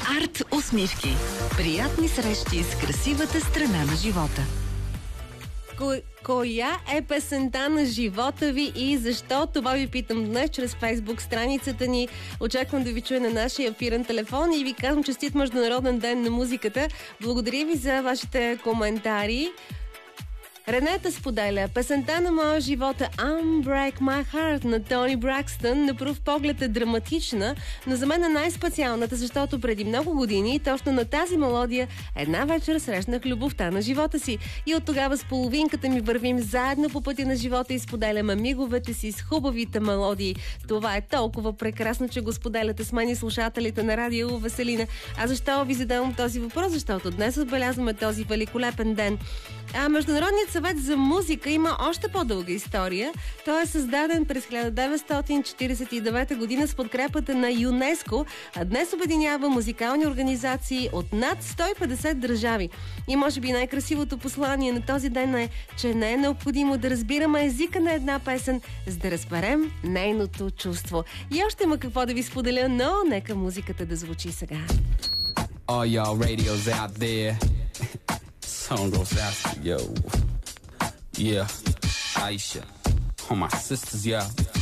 Арт усмивки. Приятни срещи с красивата страна на живота. Коя е песента на живота ви и защо? Това ви питам днес чрез Фейсбук страницата ни. Очаквам да ви чуя на нашия ефирен телефон и ви казвам честит Международен ден на музиката. Благодаря ви за вашите коментари. Ренета споделя: песента на моя живота Unbreak My Heart на Тони Бракстън на пръв поглед е драматична, но за мен е най-специалната, защото преди много години точно на тази мелодия една вечер срещнах любовта на живота си. И от тогава с половинката ми вървим заедно по пътя на живота и споделяме миговете си с хубавите мелодии. Това е толкова прекрасно, че го споделяте с мен и слушателите на Радио Веселина. А защо ви задавам този въпрос? Защото днес отбелязваме този великолепен ден. Международният съвет за музика има още по-дълга история. Той е създаден през 1949 година с подкрепата на ЮНЕСКО, а днес обединява музикални организации от над 150 държави. И може би най-красивото послание на този ден е, че не е необходимо да разбираме езика на една песен, за да разберем нейното чувство. И още има какво да ви споделя, но нека музиката да звучи сега. All y'all radios out there. Song goes out, yo. Yeah, Aisha. All my sisters, yeah.